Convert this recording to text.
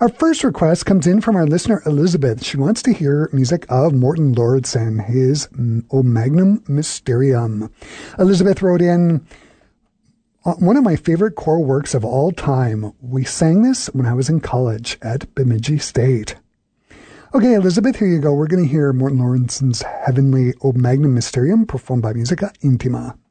Our first request comes in from our listener, Elizabeth. She wants to hear music of Morten Lauridsen, his O Magnum Mysterium. Elizabeth wrote in, one of my favorite choral works of all time. We sang this when I was in college at Bemidji State. Okay, Elizabeth, here you go. We're going to hear Morten Lauridsen's heavenly O Magnum Mysterium performed by Musica Intima.